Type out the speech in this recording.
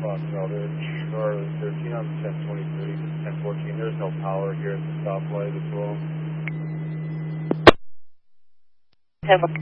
Foxtrot, Charlie 13 on 1023 to 1014. There's no power here at the stoplight as well.